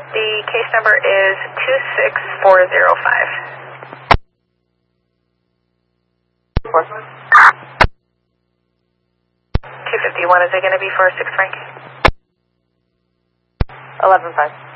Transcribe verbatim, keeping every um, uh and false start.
The case number is two six four zero five. two fifty-one, is it going to be for six Frank? eleven five.